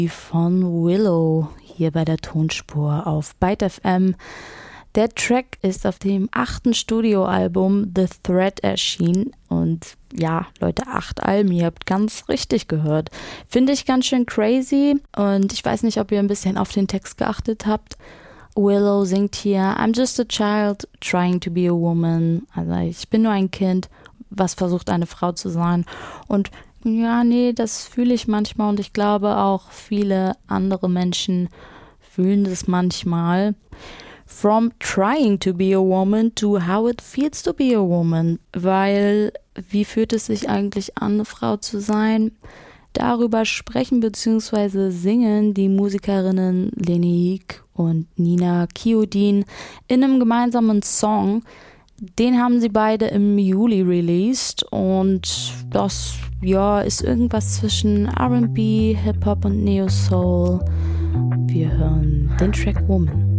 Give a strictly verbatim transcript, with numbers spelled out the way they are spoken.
von Willow hier bei der Tonspur auf Byte F M. Der Track ist auf dem achten Studioalbum The Thread erschienen und ja, Leute, acht Alben, ihr habt ganz richtig gehört. Finde ich ganz schön crazy und ich weiß nicht, ob ihr ein bisschen auf den Text geachtet habt. Willow singt hier I'm just a child trying to be a woman. Also ich bin nur ein Kind, was versucht eine Frau zu sein. Und ja, nee, das fühle ich manchmal und ich glaube auch viele andere Menschen fühlen das manchmal. From trying to be a woman to how it feels to be a woman. Weil, wie fühlt es sich eigentlich an, eine Frau zu sein? Darüber sprechen bzw. singen die Musikerinnen Lenique und Nina Kyodin in einem gemeinsamen Song. Den haben sie beide im Juli released und das ja, ist irgendwas zwischen R and B, Hip-Hop und Neo-Soul. Wir hören den Track Woman.